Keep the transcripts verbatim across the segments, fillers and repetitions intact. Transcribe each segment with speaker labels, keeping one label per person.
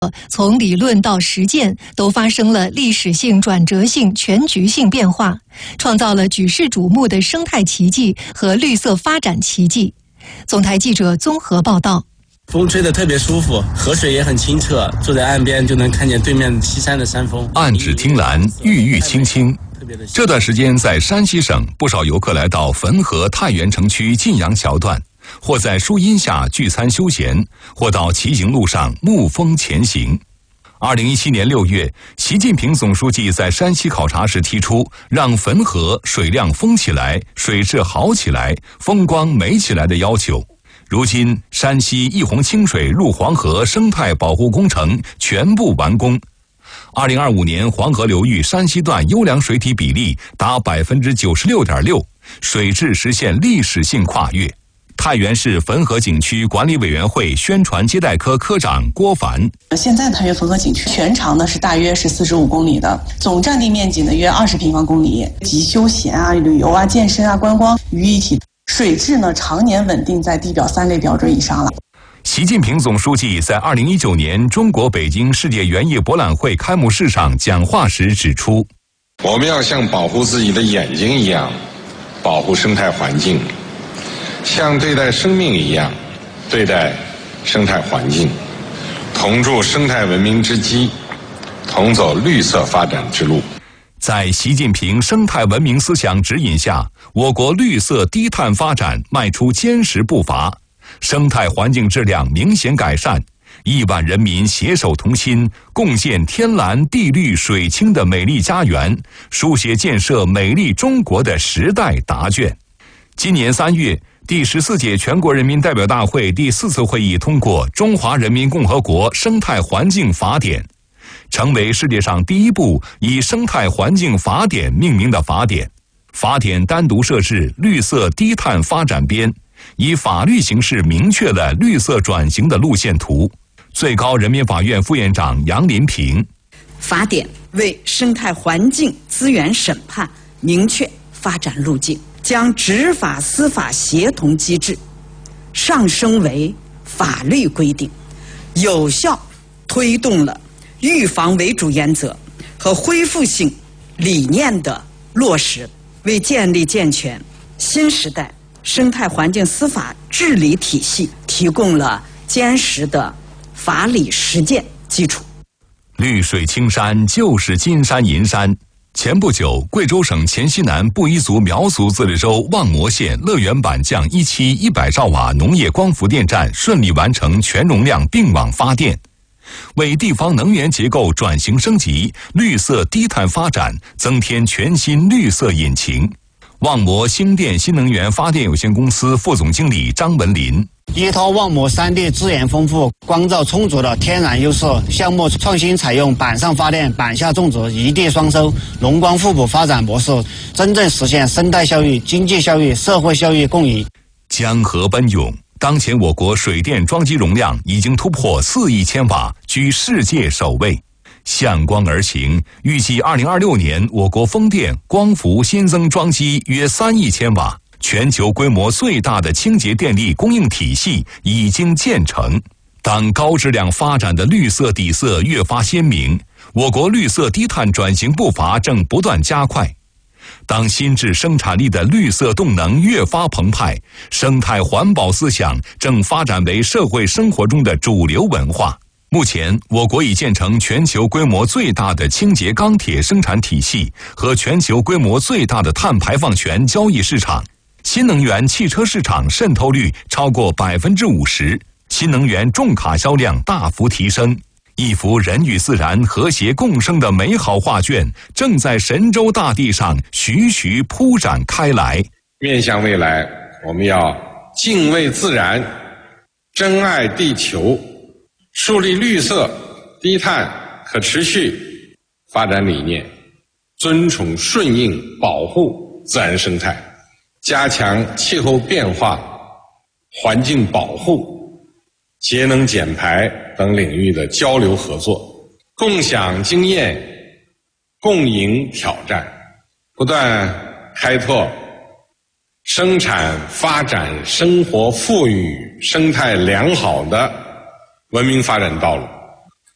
Speaker 1: 从理论到实践都发生了历史性、转折性、全局性变化，创造了举世瞩目的生态奇迹和绿色发展奇迹。总台记者综合报道。
Speaker 2: 风吹得特别舒服，河水也很清澈，坐在岸边就能看见对面西山的山峰。
Speaker 3: 岸芷汀兰，郁郁青青。这段时间在山西省，不少游客来到汾河太原城区晋阳桥段，或在树荫下聚餐休闲，或到骑行路上沐风前行。二零一七年六月，习近平总书记在山西考察时提出，让汾河水量丰起来、水质好起来、风光美起来的要求。如今，山西一洪清水入黄河生态保护工程全部完工。二零二五年，黄河流域山西段优良水体比例达百分之九十六点六，水质实现历史性跨越。太原市汾河景区管理委员会宣传接待科科长郭凡：
Speaker 4: 现在太原汾河景区全长呢是大约是四十五公里的，总占地面积呢约二十平方公里，集休闲啊、旅游啊、健身啊、观光于一体。水质呢常年稳定在地表三类标准以上了。
Speaker 3: 习近平总书记在二零一九年中国北京世界园艺博览会开幕式上讲话时指出，
Speaker 5: 我们要像保护自己的眼睛一样保护生态环境，像对待生命一样对待生态环境，同筑生态文明之基，同走绿色发展之路。
Speaker 3: 在习近平生态文明思想指引下，我国绿色低碳发展迈出坚实步伐，生态环境质量明显改善，亿万人民携手同心，共建天蓝地绿水清的美丽家园，书写建设美丽中国的时代答卷。今年三月，第十四届全国人民代表大会第四次会议通过《中华人民共和国生态环境法典》，成为世界上第一部以生态环境法典命名的法典。法典单独设置绿色低碳发展编，以法律形式明确了绿色转型的路线图。最高人民法院副院长杨林平：
Speaker 6: 法典为生态环境资源审判明确发展路径，将执法司法协同机制上升为法律规定，有效推动了预防为主原则和恢复性理念的落实，为建立健全新时代生态环境司法治理体系提供了坚实的法理实践基础。
Speaker 3: 绿水青山就是金山银山。前不久，贵州省黔西南布依族苗族自治州望摩县乐园板匠一期一百兆瓦农业光伏电站顺利完成全容量并网发电，为地方能源结构转型升级、绿色低碳发展增添全新绿色引擎。望摩兴电新能源发电有限公司副总经理张文林：
Speaker 7: 依托望摩山地资源丰富、光照充足的天然优势，项目创新采用板上发电、板下种植、一地双收、农光互补发展模式，真正实现生态效益、经济效益、社会效益共赢。
Speaker 3: 江河奔涌，当前我国水电装机容量已经突破四亿千瓦，居世界首位。向光而行，预计二零二六年我国风电、光伏新增装机约三亿千瓦，全球规模最大的清洁电力供应体系已经建成。当高质量发展的绿色底色越发鲜明，我国绿色低碳转型步伐正不断加快。当新质生产力的绿色动能越发澎湃，生态环保思想正发展为社会生活中的主流文化。目前，我国已建成全球规模最大的清洁钢铁生产体系和全球规模最大的碳排放权交易市场，新能源汽车市场渗透率超过百分之五十，新能源重卡销量大幅提升。一幅人与自然和谐共生的美好画卷正在神州大地上徐徐铺展开来。
Speaker 5: 面向未来，我们要敬畏自然，珍爱地球，树立绿色、低碳、可持续发展理念，尊崇顺应保护自然生态，加强气候变化、环境保护、节能减排等领域的交流合作，共享经验，共赢挑战，不断开拓生产发展生活富裕、生态良好的文明发展道路，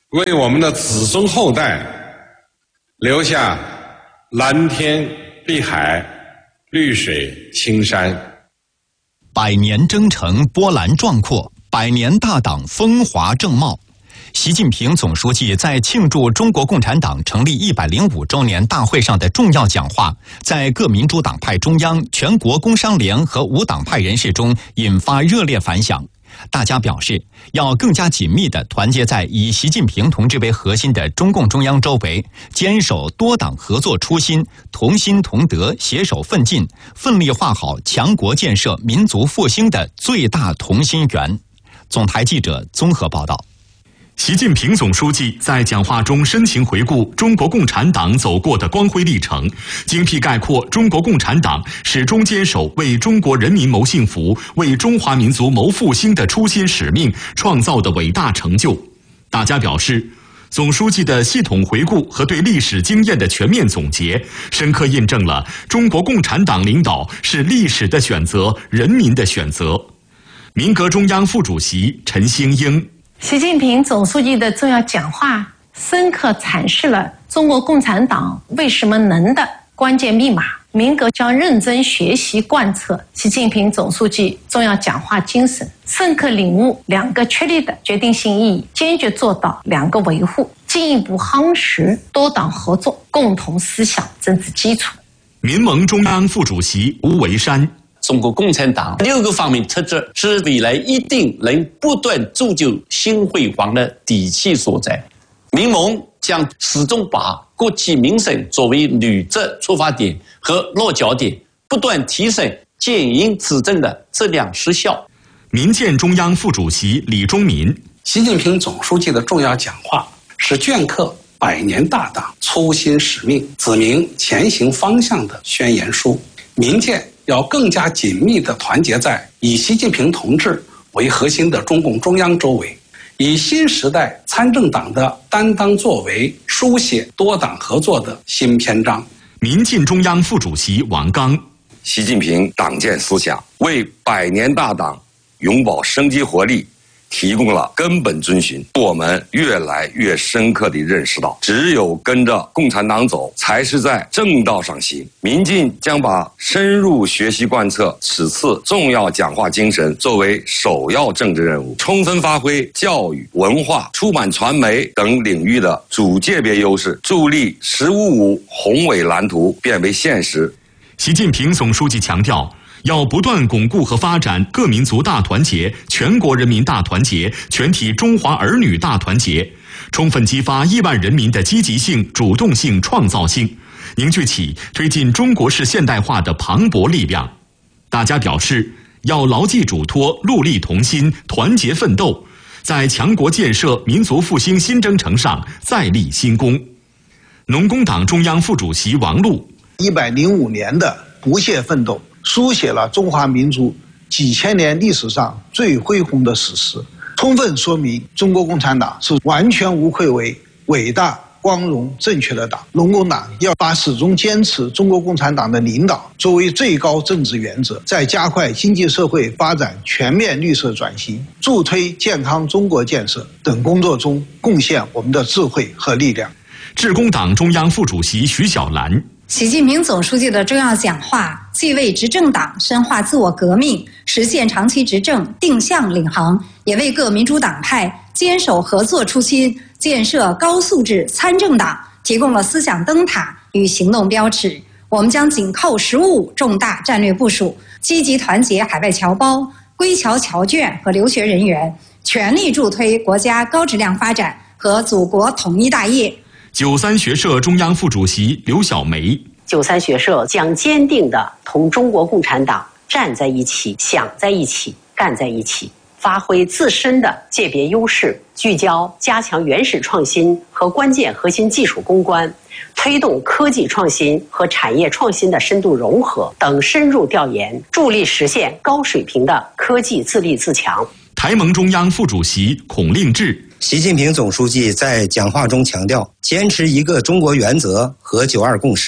Speaker 5: 为我们的子孙后代留下蓝天碧海、绿水青山。
Speaker 8: 百年征程波澜壮阔，百年大党风华正茂。习近平总书记在庆祝中国共产党成立一百零五周年大会上的重要讲话，在各民主党派中央、全国工商联和无党派人士中引发热烈反响。大家表示，要更加紧密地团结在以习近平同志为核心的中共中央周围，坚守多党合作初心，同心同德，携手奋进，奋力画好强国建设、民族复兴的最大同心圆。总台记者综合报道。
Speaker 3: 习近平总书记在讲话中深情回顾中国共产党走过的光辉历程，精辟概括中国共产党始终坚守为中国人民谋幸福、为中华民族谋复兴的初心使命创造的伟大成就。大家表示，总书记的系统回顾和对历史经验的全面总结，深刻印证了中国共产党领导是历史的选择、人民的选择。民革中央副主席陈兴英。
Speaker 9: 习近平总书记的重要讲话深刻阐释了中国共产党为什么能的关键密码。民革将认真学习贯彻习近平总书记重要讲话精神，深刻领悟两个确立的决定性意义，坚决做到两个维护，进一步夯实多党合作共同思想政治基础。
Speaker 3: 民盟中央副主席吴维山。
Speaker 10: 中国共产党六个方面特质是未来一定能不断铸就新辉煌的底气所在。民盟将始终把国计民生作为履职出发点和落脚点，不断提升建营执政的质量实效。
Speaker 3: 民建中央副主席李忠民。
Speaker 11: 习近平总书记的重要讲话是镌刻百年大党初心使命、指明前行方向的宣言书。民建要更加紧密地团结在以习近平同志为核心的中共中央周围，以新时代参政党的担当作为，书写多党合作的新篇章。
Speaker 3: 民进中央副主席王刚。
Speaker 12: 习近平党建思想为百年大党永葆生机活力提供了根本遵循。我们越来越深刻地认识到，只有跟着共产党走，才是在正道上行。民进将把深入学习贯彻此次重要讲话精神作为首要政治任务，充分发挥教育、文化、出版传媒等领域的主界别优势，助力“十五五”宏伟蓝图变为现实。
Speaker 3: 习近平总书记强调，要不断巩固和发展各民族大团结、全国人民大团结、全体中华儿女大团结，充分激发亿万人民的积极性、主动性、创造性，凝聚起推进中国式现代化的磅礴力量。大家表示，要牢记嘱托，戮力同心，团结奋斗，在强国建设、民族复兴新征程上再立新功。农工党中央副主席王璐。
Speaker 13: 一百零五年的不懈奋斗，书写了中华民族几千年历史上最恢宏的史实，充分说明中国共产党是完全无愧为伟大、光荣、正确的党。农工党要把始终坚持中国共产党的领导作为最高政治原则，在加快经济社会发展、全面绿色转型、助推健康中国建设等工作中贡献我们的智慧和力量。
Speaker 3: 致公党中央副主席徐小兰。
Speaker 14: 习近平总书记的重要讲话，既为执政党深化自我革命、实现长期执政定向领航，也为各民主党派坚守合作初心、建设高素质参政党提供了思想灯塔与行动标尺。我们将紧扣“十五五”重大战略部署，积极团结海外侨胞、归侨侨眷和留学人员，全力助推国家高质量发展和祖国统一大业。
Speaker 3: 九三学社中央副主席刘小梅。
Speaker 15: 九三学社将坚定地同中国共产党站在一起、想在一起、干在一起，发挥自身的界别优势，聚焦加强原始创新和关键核心技术攻关，推动科技创新和产业创新的深度融合等深入调研，助力实现高水平的科技自立自强。
Speaker 3: 台盟中央副主席孔令志。
Speaker 16: 习近平总书记在讲话中强调，坚持一个中国原则和九二共识，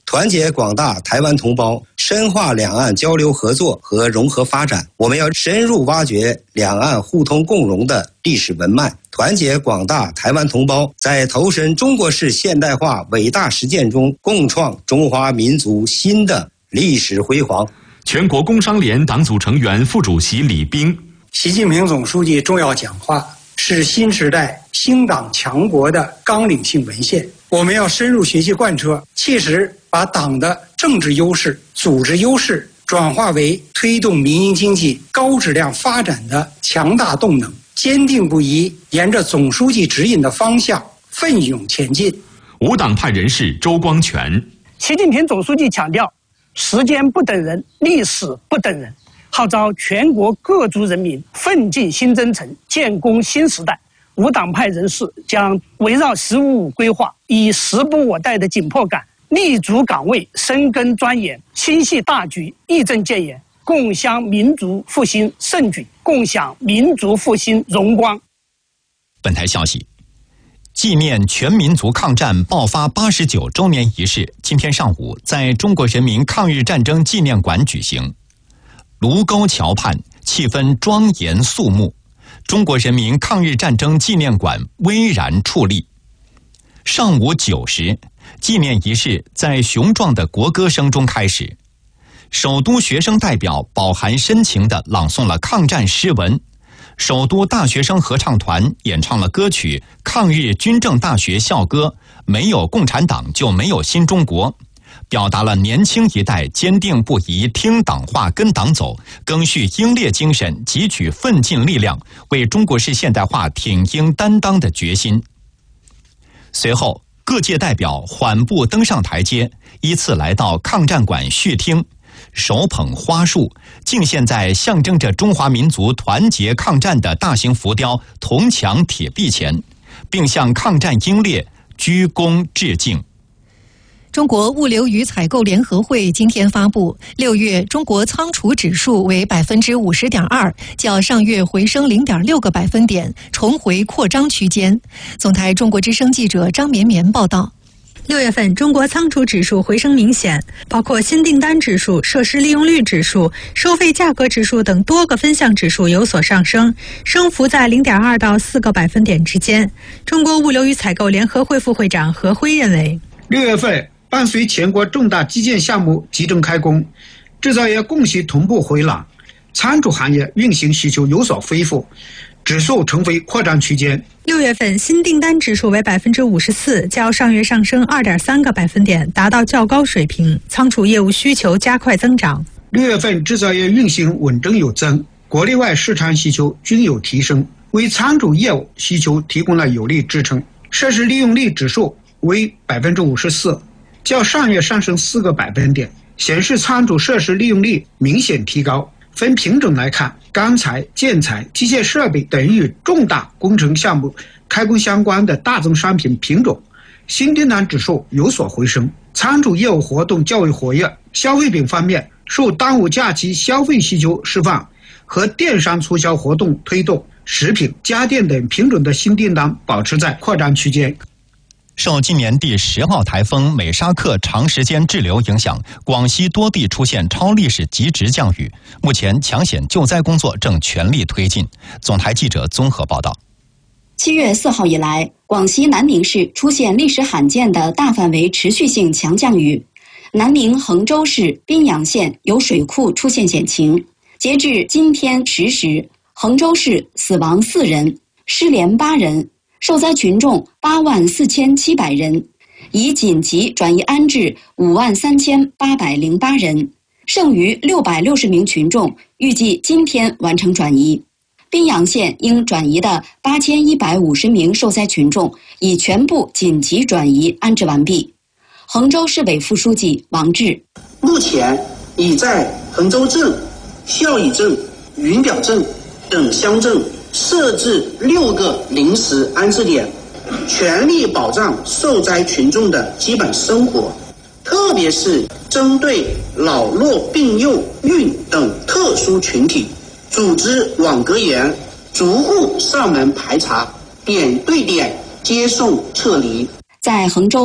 Speaker 16: 团结广大台湾同胞，深化两岸交流合作和融合发展。我们要深入挖掘两岸互通共荣的历史文脉，团结广大台湾同胞，在投身中国式现代化伟大实践中，共创中华民族新的历史辉煌。
Speaker 3: 全国工商联党组成员、副主席李斌。
Speaker 17: 习近平总书记重要讲话是新时代兴党强国的纲领性文献，我们要深入学习贯彻，切实把党的政治优势、组织优势转化为推动民营经济高质量发展的强大动能，坚定不移沿着总书记指引的方向奋勇前进。
Speaker 3: 无党派人士周光全。
Speaker 18: 习近平总书记强调，时间不等人，历史不等人，号召全国各族人民奋进新征程，建功新时代。无党派人士将围绕“十五五”规划，以时不我待的紧迫感，立足岗位，深耕钻研，心系大局，义正谏言，共襄民族复兴盛举，共享民族复兴荣光。
Speaker 8: 本台消息，纪念全民族抗战爆发八十九周年仪式今天上午在中国人民抗日战争纪念馆举行。卢沟桥畔气氛庄严肃穆，中国人民抗日战争纪念馆巍然矗立。上午九时，纪念仪式在雄壮的国歌声中开始，首都学生代表饱含深情地朗诵了抗战诗文，首都大学生合唱团演唱了歌曲《抗日军政大学校歌》，没有共产党就没有新中国，表达了年轻一代坚定不移听党话跟党走，赓续英烈精神，汲取奋进力量，为中国式现代化挺膺担当的决心。随后各界代表缓步登上台阶，依次来到抗战馆续听，手捧花束敬献在象征着中华民族团结抗战的大型浮雕铜墙铁壁前，并向抗战英烈鞠躬致敬。
Speaker 1: 中国物流与采购联合会今天发布，六月中国仓储指数为百分之五十点二，较上月回升零点六个百分点，重回扩张区间。总台中国之声记者张绵绵报道。
Speaker 19: 六月份中国仓储指数回升明显，包括新订单指数、设施利用率指数、收费价格指数等多个分项指数有所上升，升幅在零点二到四个百分点之间。中国物流与采购联合会副会长何辉认为，
Speaker 13: 六月份伴随全国重大基建项目集中开工，制造业供需同步回暖，仓储行业运行需求有所恢复，指数重回扩张区间。
Speaker 19: 六月份新订单指数为百分之五十四，较上月上升二点三个百分点，达到较高水平。仓储业务需求加快增长。
Speaker 13: 六月份制造业运行稳中有增，国内外市场需求均有提升，为仓储业务需求提供了有力支撑。设施利用率指数为百分之五十四。较上月上升四个百分点，显示仓储设施利用率明显提高。分品种来看，钢材、建材、机械设备等与重大工程项目开工相关的大宗商品品种，新订单指数有所回升。仓储业务活动较为活跃。消费品方面，受端午假期消费需求释放和电商促销活动推动，食品、家电等品种的新订单保持在扩张区间。
Speaker 8: 受今年第十号台风美沙克长时间滞留影响，广西多地出现超历史极值降雨，目前抢险救灾工作正全力推进。总台记者综合报道。
Speaker 20: 七月四号以来，广西南宁市出现历史罕见的大范围持续性强降雨，南宁衡州市宾阳县有水库出现险情。截至今天十时，衡州市死亡四人，失联八人。受灾群众八万四千七百人，已紧急转移安置五万三千八百零八人，剩余六百六十名群众预计今天完成转移。宾阳县应转移的八千一百五十名受灾群众已全部紧急转移安置完毕。衡州市委副书记王志，
Speaker 21: 目前已在衡州镇、孝义镇、云表镇等乡镇设置六个临时安置点，全力保障受灾群众的基本生活，特别是针对老弱病幼孕等特殊群体，组织网格员逐户上门排查，点对点接送撤离。
Speaker 20: 在衡州，目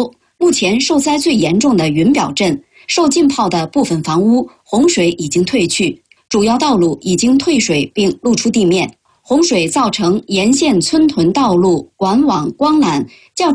Speaker 20: 目前受灾最严重的云表镇，受浸泡的部分房屋洪水已经退去，主要道路已经退水并露出地面。洪水造成沿线村屯道路管网光缆较